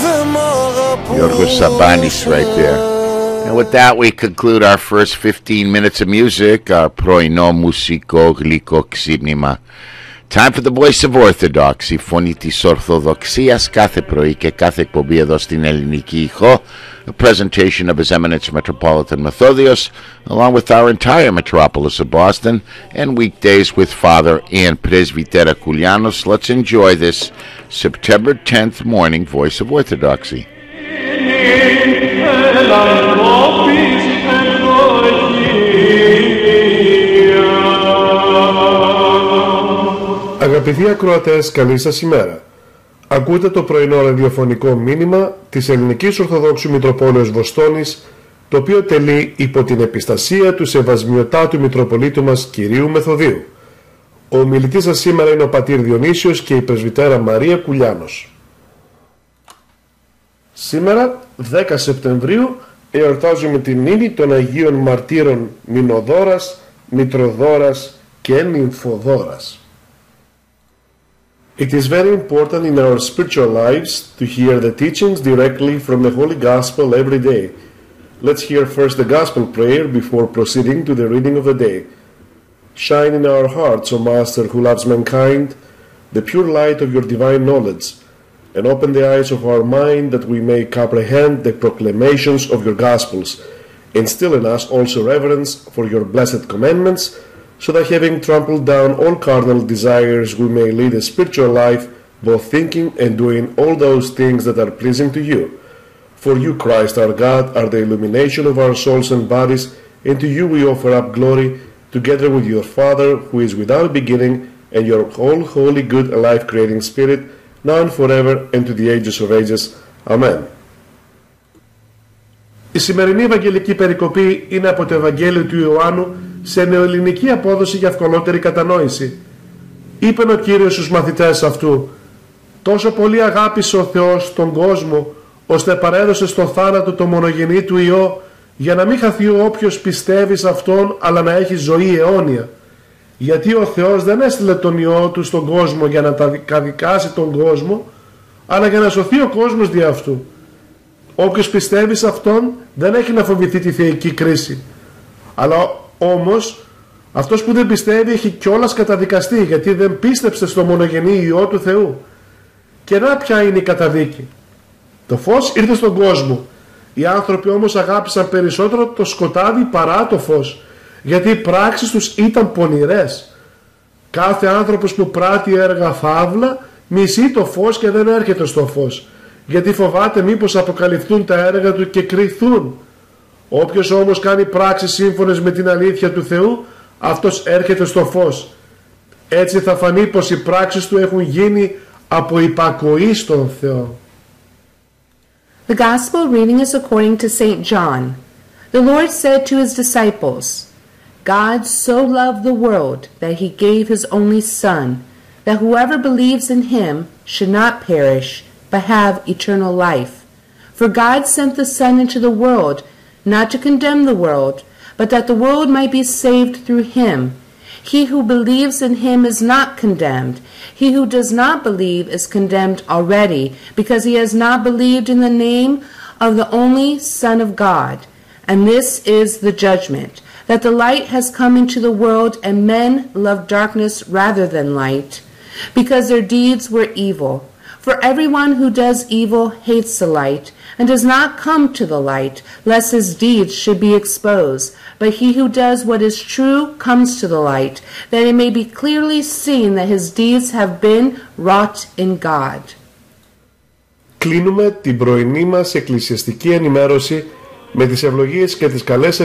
Yorgos Sabanis right there. And with that, we conclude our first 15 minutes of music, our πρωινό μουσικό γλυκό ξύπνημα. Time for the Voice of Orthodox, η φωνή της Ορθοδοξίας, κάθε πρωί και κάθε εκπομπή εδώ στην Ελληνική Ηχό. A presentation of His Eminence Metropolitan Methodios, along with our entire metropolis of Boston, and weekdays with Father and Presbytera Koulianos. Let's enjoy this September 10th morning Voice of Orthodoxy. Αγαπητοί ακροατές, καλή σας ημέρα. Ακούτε το πρωινό ραδιοφωνικό μήνυμα της Ελληνικής Ορθοδόξου Μητροπόλεως Βοστόνης, το οποίο τελεί υπό την επιστασία του Σεβασμιωτάτου Μητροπολίτου μας Κυρίου Μεθοδίου. Ο ομιλητής σας σήμερα είναι ο πατήρ Διονύσιος και η πρεσβυτέρα Μαρία Κουλιάνος. Σήμερα, 10 Σεπτεμβρίου, εορτάζουμε την μνήμη των Αγίων Μαρτύρων Μηνοδόρας, Μητροδόρας και Νυμφοδόρας. It is very important in our spiritual lives to hear the teachings directly from the Holy Gospel every day. Let's hear first the Gospel prayer before proceeding to the reading of the day. Shine in our hearts, O Master who loves mankind, the pure light of your divine knowledge, and open the eyes of our mind that we may comprehend the proclamations of your Gospels. Instill in us also reverence for your blessed commandments, so that having trampled down all carnal desires we may lead a spiritual life, both thinking and doing all those things that are pleasing to you. For you, Christ our God, are the illumination of our souls and bodies, and to you we offer up glory, together with your Father, who is without beginning, and your whole holy, good, and life-creating Spirit, now and forever, and to the ages of ages. Amen. Η σημερινή Ευαγγελική περικοπή είναι από το Ευαγγέλιο του Ιωάννου σε νεοελληνική απόδοση για ευκολότερη κατανόηση. Είπεν ο Κύριος στους μαθητές αυτού: «Τόσο πολύ αγάπησε ο Θεός τον κόσμο, ώστε παρέδωσε στο θάνατο το μονογενή του Υιό, για να μην χαθεί όποιος πιστεύει σε Αυτόν, αλλά να έχει ζωή αιώνια. Γιατί ο Θεός δεν έστειλε τον Υιό του στον κόσμο για να καταδικάσει τον κόσμο, αλλά για να σωθεί ο κόσμος δι' αυτού. Όποιος πιστεύει σε Αυτόν δεν έχει να φοβηθεί τη θεϊκή κρίση. Αλλά όμως αυτός που δεν πιστεύει έχει κιόλας καταδικαστεί, γιατί δεν πίστεψε στο μονογενή Υιό του Θεού. Και να ποια είναι η καταδίκη? Το φως ήρθε στον κόσμο. Οι άνθρωποι όμως αγάπησαν περισσότερο το σκοτάδι παρά το φως, γιατί οι πράξεις τους ήταν πονηρές. Κάθε άνθρωπος που πράττει έργα φαύλα μισεί το φως και δεν έρχεται στο φως, γιατί φοβάται μήπως αποκαλυφθούν τα έργα του και κριθούν. Όποιος όμως κάνει πράξεις σύμφωνες με την αλήθεια του Θεού, αυτός έρχεται στο φως. Έτσι θα φανεί πως οι πράξεις του έχουν γίνει από υπακοή στον Θεό. The Gospel reading is according to St. John. The Lord said to his disciples, God so loved the world that he gave his only Son, that whoever believes in him should not perish, but have eternal life. For God sent the Son into the world, not to condemn the world, but that the world might be saved through him. He who believes in him is not condemned. He who does not believe is condemned already, because he has not believed in the name of the only Son of God. And this is the judgment, that the light has come into the world, and men love darkness rather than light, because their deeds were evil. For everyone who does evil hates the light, and does not come to the light, lest his deeds should be exposed. But he who does what is true comes to the light, that it may be clearly seen that his deeds have been wrought in God. Κλείνουμε την πρωινή μας εκκλησιαστική ενημέρωση με τις ευλογίες και τις καλές